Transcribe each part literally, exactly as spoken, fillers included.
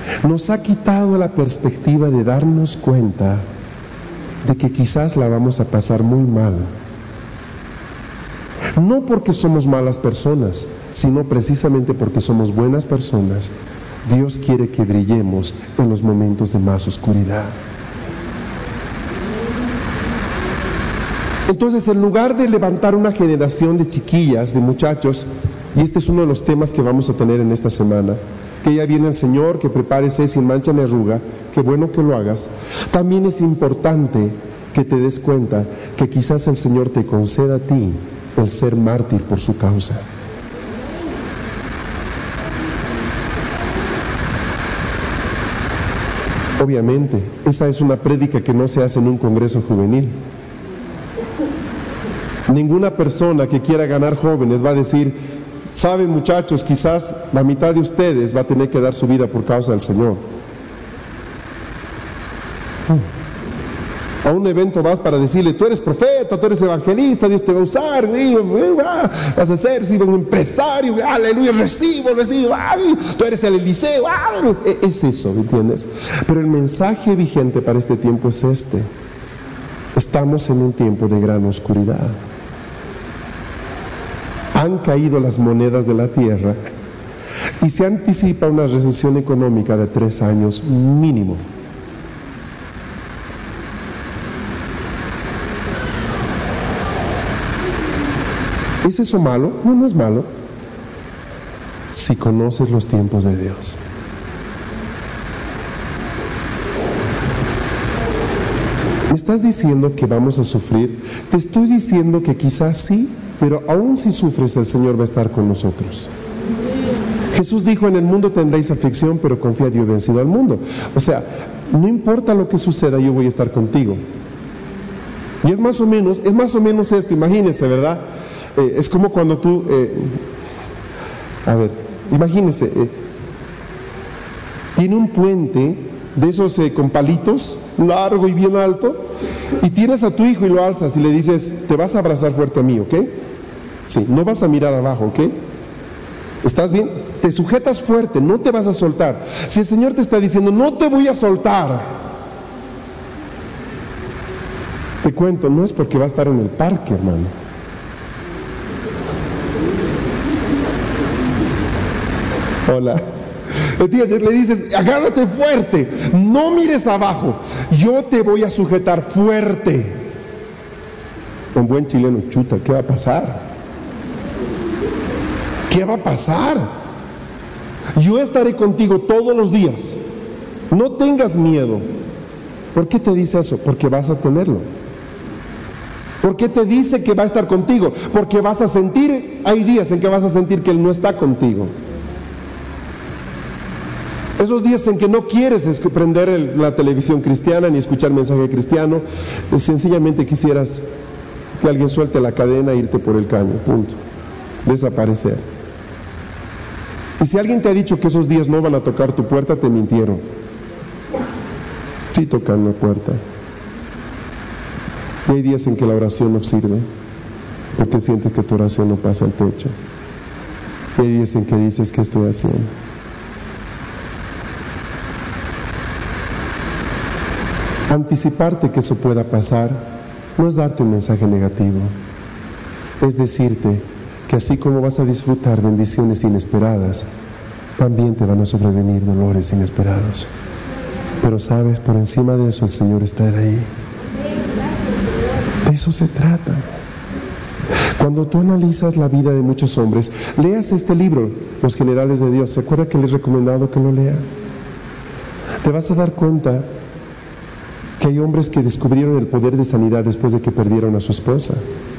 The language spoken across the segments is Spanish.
nos ha quitado la perspectiva de darnos cuenta de que quizás la vamos a pasar muy mal. No porque somos malas personas, sino precisamente porque somos buenas personas. Dios quiere que brillemos en los momentos de más oscuridad. Entonces, en lugar de levantar una generación de chiquillas, de muchachos, y este es uno de los temas que vamos a tener en esta semana, que ya viene el Señor, que prepárese sin mancha ni arruga, qué bueno que lo hagas. También es importante que te des cuenta que quizás el Señor te conceda a ti el ser mártir por su causa. Obviamente, esa es una prédica que no se hace en un congreso juvenil. Ninguna persona que quiera ganar jóvenes va a decir: saben, muchachos, quizás la mitad de ustedes va a tener que dar su vida por causa del Señor. A un evento vas para decirle: tú eres profeta, tú eres evangelista, Dios te va a usar, vas a ser un empresario, aleluya, recibo, recibo, tú eres el Eliseo, es eso, ¿me entiendes? Pero el mensaje vigente para este tiempo es este: estamos en un tiempo de gran oscuridad. Han caído las monedas de la tierra y se anticipa una recesión económica de tres años mínimo. ¿Es eso malo? No, no es malo, si conoces los tiempos de Dios. ¿Me estás diciendo que vamos a sufrir? Te estoy diciendo que quizás sí, pero aún si sufres, el Señor va a estar con nosotros. Jesús dijo: en el mundo tendréis aflicción, pero confiad, yo he vencido al mundo. O sea, no importa lo que suceda, yo voy a estar contigo. Y es más o menos, es más o menos esto, imagínense, ¿verdad? Eh, es como cuando tú, eh, a ver, imagínense, eh, tiene un puente de esos eh, con palitos, largo y bien alto, y tienes a tu hijo y lo alzas y le dices: te vas a abrazar fuerte a mí, ¿ok? Sí, no vas a mirar abajo, ¿ok? ¿Estás bien? Te sujetas fuerte, no te vas a soltar. Si el Señor te está diciendo: no te voy a soltar, te cuento, no es porque va a estar en el parque, hermano. Hola. ¿Entiendes? Le dices: agárrate fuerte, no mires abajo, yo te voy a sujetar fuerte. Un buen chileno: chuta, ¿qué va a pasar? ¿Qué va a pasar? Yo estaré contigo todos los días, no tengas miedo. ¿Por qué te dice eso? Porque vas a tenerlo. ¿Por qué te dice que va a estar contigo? Porque vas a sentir, hay días en que vas a sentir que Él no está contigo. Esos días en que no quieres prender el, la televisión cristiana ni escuchar mensaje cristiano, sencillamente quisieras que alguien suelte la cadena e irte por el caño, punto, desaparecer. Y si alguien te ha dicho que esos días no van a tocar tu puerta, te mintieron. Sí tocan la puerta. Y hay días en que la oración no sirve, porque sientes que tu oración no pasa al techo. Y hay días en que dices: ¿qué estoy haciendo? Anticiparte que eso pueda pasar no es darte un mensaje negativo, es decirte que así como vas a disfrutar bendiciones inesperadas, también te van a sobrevenir dolores inesperados. Pero sabes, por encima de eso el Señor está ahí. De eso se trata. Cuando tú analizas la vida de muchos hombres, leas este libro, Los Generales de Dios. ¿Se acuerda que les he recomendado que lo lea? Te vas a dar cuenta que hay hombres que descubrieron el poder de sanidad después de que perdieron a su esposa.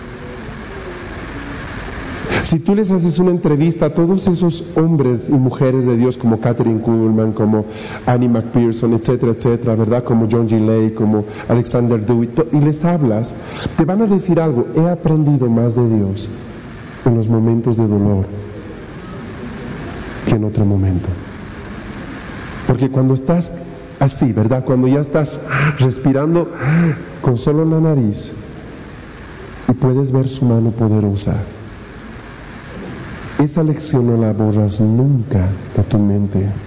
Si tú les haces una entrevista a todos esos hombres y mujeres de Dios, como Kathryn Kuhlman, como Annie McPherson, etcétera, etcétera, ¿verdad? Como John G. Lake, como Alexander Dewitt, y les hablas, te van a decir algo: he aprendido más de Dios en los momentos de dolor que en otro momento. Porque cuando estás así, ¿verdad? Cuando ya estás respirando con solo la nariz y puedes ver su mano poderosa, esa lección no la borras nunca de tu mente.